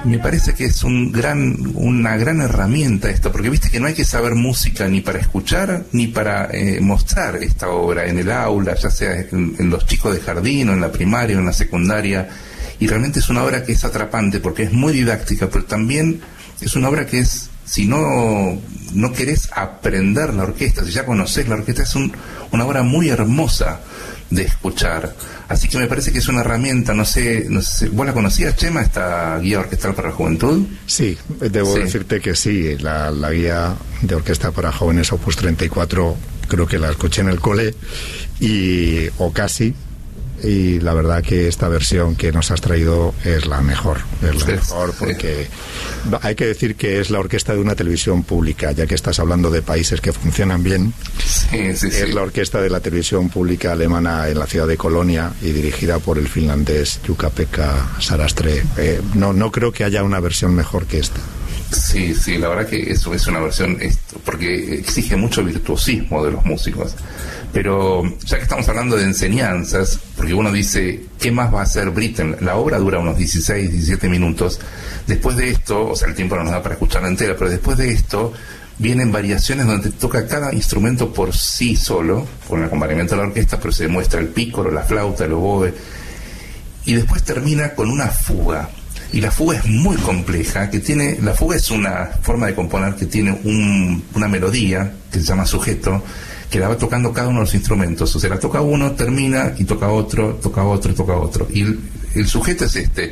me parece que es una gran herramienta esto, porque viste que no hay que saber música ni para escuchar ni para mostrar esta obra en el aula, ya sea en los chicos de jardín o en la primaria o en la secundaria, y realmente es una obra que es atrapante porque es muy didáctica, pero también es una obra que es, si no querés aprender la orquesta, si ya conocés la orquesta, es una obra muy hermosa de escuchar. Así que me parece que es una herramienta, no sé, ¿vos la conocías, Chema, esta guía orquestal para la juventud? Sí, debo decirte que sí, la guía de orquesta para jóvenes Opus 34, creo que la escuché en el cole, o casi, y la verdad que esta versión que nos has traído es la mejor, porque hay que decir que es la orquesta de una televisión pública, ya que estás hablando de países que funcionan bien. Es la orquesta de la televisión pública alemana en la ciudad de Colonia y dirigida por el finlandés Jukka-Pekka Sarastre. No creo que haya una versión mejor que esta. Sí, la verdad que eso es una versión, porque exige mucho virtuosismo de los músicos. Pero ya que estamos hablando de enseñanzas, porque uno dice, ¿qué más va a hacer Britten? La obra dura unos 16, 17 minutos. Después de esto, o sea, el tiempo no nos da para escucharla entera, pero después de esto vienen variaciones donde toca cada instrumento por sí solo, con el acompañamiento de la orquesta, pero se demuestra el pícoro, la flauta, el oboe, y después termina con una fuga. Y la fuga es muy compleja, la fuga es una forma de componer que tiene una melodía que se llama sujeto, que la va tocando cada uno de los instrumentos. O sea, la toca uno, termina y toca otro, toca otro, toca otro. Y el sujeto es este.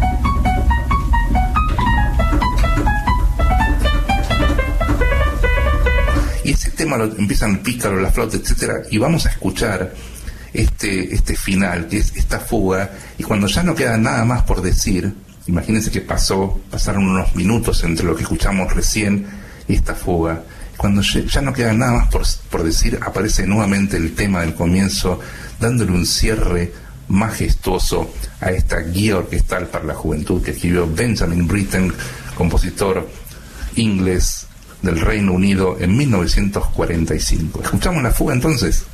Y ese tema lo empiezan el pícaro, la flauta, etcétera, y vamos a escuchar este final, que es esta fuga, y cuando ya no queda nada más por decir, imagínense que pasaron unos minutos entre lo que escuchamos recién y esta fuga. Cuando ya no queda nada más por decir, aparece nuevamente el tema del comienzo, dándole un cierre majestuoso a esta guía orquestal para la juventud que escribió Benjamin Britten, compositor inglés del Reino Unido, en 1945. ¿Escuchamos la fuga entonces?